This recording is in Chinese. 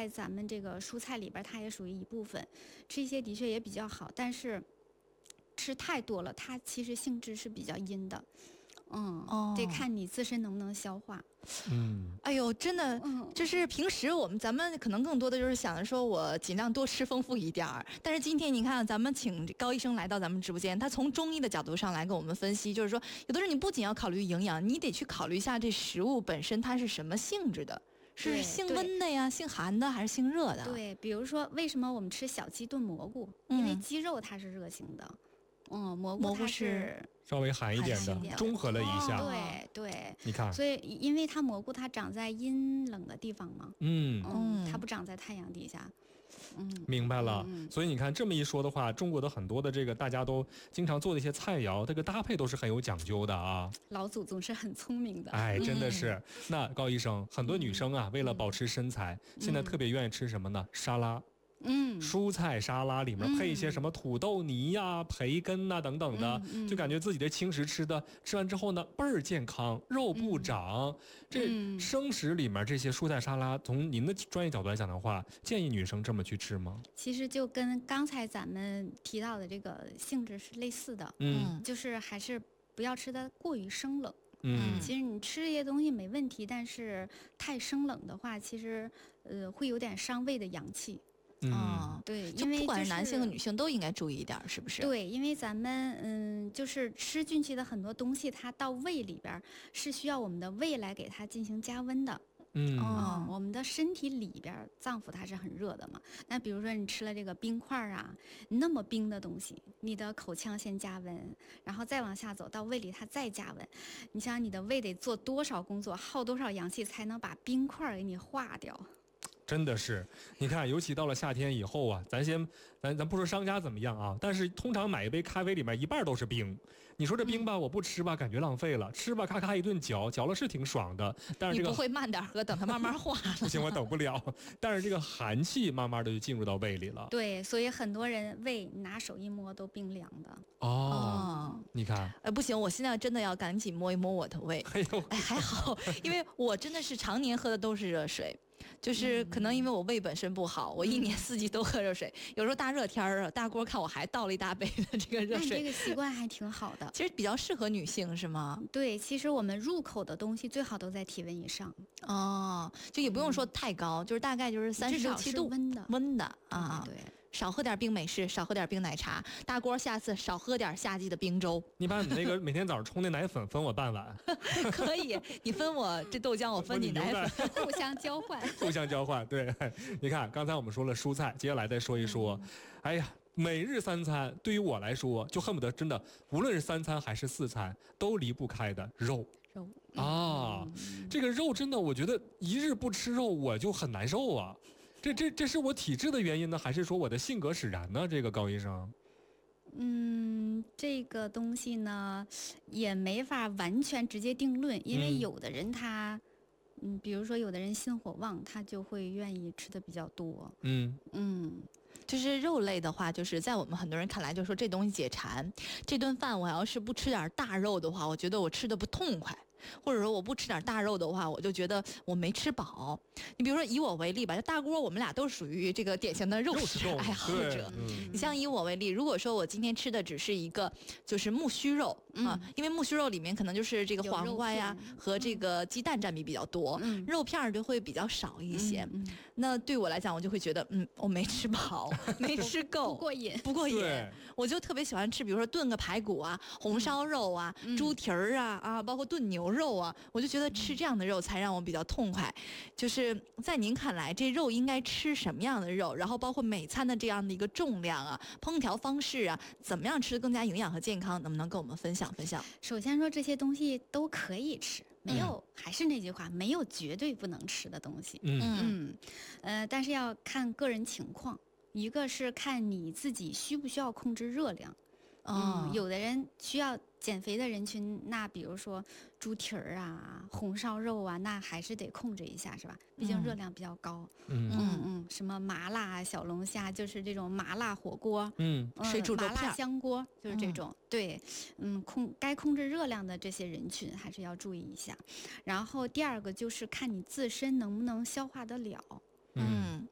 在咱们这个蔬菜里边，它也属于一部分，吃一些的确也比较好，但是吃太多了，它其实性质是比较阴的。得看你自身能不能消化。 哎呦，真的，就是平时咱们可能更多的就是想着说我尽量多吃丰富一点儿，但是今天你看咱们请高医生来到咱们直播间，他从中医的角度上来跟我们分析，就是说有的时候你不仅要考虑营养，你得去考虑一下这食物本身它是什么性质的。是性温的呀，性寒的还是性热的？ 对，比如说为什么我们吃小鸡炖蘑菇？因为鸡肉它是热性的，蘑菇它是稍微寒一点的，中和了一下。 对， 你看， 所以因为它蘑菇它长在阴冷的地方嘛，它不长在太阳底下。 明白了。所以你看这么一说的话，中国的很多的这个大家都经常做的一些菜肴，这个搭配都是很有讲究的啊。 老祖宗是很聪明的。 哎，真的是。那高医生，很多女生啊，为了保持身材，现在特别愿意吃什么呢？沙拉。蔬菜沙拉里面配一些什么土豆泥呀、培根呐等等的，就感觉自己的轻食吃完之后呢，倍儿健康，肉不长。这生食里面这些蔬菜沙拉，从您的专业角度来讲的话，建议女生这么去吃吗？ 其实就跟刚才咱们提到的这个性质是类似的，就是还是不要吃的过于生冷。其实你吃这些东西没问题，但是太生冷的话，其实会有点伤胃的阳气。对，因为不管是男性和女性都应该注意一点，是不是？ 对，因为咱们就是吃进去的很多东西，它到胃里边是需要我们的胃来给它进行加温的。我们的身体里边脏腑它是很热的嘛。那比如说你吃了这个冰块啊，那么冰的东西，你的口腔先加温，然后再往下走到胃里它再加温。你想你的胃得做多少工作，耗多少阳气才能把冰块给你化掉？ 真的是，你看，尤其到了夏天以后啊，咱不说商家怎么样啊，但是通常买一杯咖啡里面一半都是冰。你说这冰吧，我不吃吧，感觉浪费了；吃吧，咔咔一顿嚼了是挺爽的，但是这个你不会慢点喝，等它慢慢化不行，我等不了。但是这个寒气慢慢的就进入到胃里了。 对，所以很多人胃拿手一摸都冰凉的。 你看， 不行，我现在真的要赶紧摸一摸我的胃。还好，因为我真的是常年喝的都是热水。就是可能因为我胃本身不好，我一年四季都喝热水，有时候大热天儿大锅看我还倒了一大杯的这个热水。 那这个习惯还挺好的， 其实比较适合女性是吗？ 对，其实我们入口的东西最好都在体温以上。 就也不用说太高，就是大概就是36、7度温的啊。 对。 少喝点冰美式，少喝点冰奶茶，大锅下次少喝点夏季的冰粥。 你把你那个每天早上冲那奶粉分我半碗。 可以，你分我这豆浆，我分你奶粉， 互相交换。 互相交换，对。你看，刚才我们说了蔬菜，接下来再说一说，哎呀，每日三餐对于我来说，就恨不得真的，无论是3餐还是4餐，都离不开的肉。这个肉真的，我觉得一日不吃肉我就很难受啊。这是我体质的原因呢，还是说我的性格使然呢？这个高医生， 这个东西呢，也没法完全直接定论，因为有的人他，比如说有的人心火旺，他就会愿意吃的比较多。 就是肉类的话，就是在我们很多人看来，就说这东西解馋。这顿饭我要是不吃点大肉的话，我觉得我吃的不痛快。或者说我不吃点大肉的话，我就觉得我没吃饱。你比如说以我为例吧，大锅我们俩都属于这个典型的肉食爱好者。你像以我为例，如果说我今天吃的只是一个就是木须肉因为木须肉里面可能就是这个黄瓜呀和这个鸡蛋占比比较多，肉片就会比较少一些。那对我来讲，我就会觉得我没吃饱，没吃够，不过瘾。我就特别喜欢吃，比如说炖个排骨啊、红烧肉啊、猪蹄儿包括炖牛肉啊，我就觉得吃这样的肉才让我比较痛快。就是在您看来，这肉应该吃什么样的肉？然后包括每餐的这样的一个重量啊、烹调方式啊，怎么样吃得更加营养和健康？能不能跟我们分享分享？ 首先说这些东西都可以吃，没有，还是那句话，没有绝对不能吃的东西。但是要看个人情况，一个是看你自己需不需要控制热量。有的人需要减肥的人群，那比如说猪蹄儿啊、红烧肉啊，那还是得控制一下，是吧？毕竟热量比较高。什么麻辣小龙虾，就是这种麻辣火锅， 水煮肉片、 麻辣香锅，就是这种。对，该控制热量的这些人群还是要注意一下。然后第二个就是看你自身能不能消化得了。